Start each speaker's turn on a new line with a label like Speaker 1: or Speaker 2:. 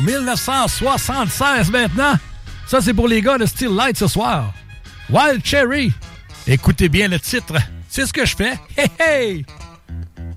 Speaker 1: 1976 maintenant. Ça, c'est pour les gars de Still Light ce soir. Wild Cherry. Écoutez bien le titre. C'est ce que je fais. Hey, hey!